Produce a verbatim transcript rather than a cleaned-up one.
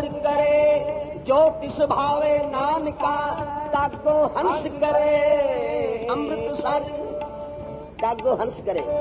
ਅੰਮ੍ਰਿਤ करे जो तिस भावे नानका ताको हंस करे। अमृतसर ताको हंस करे।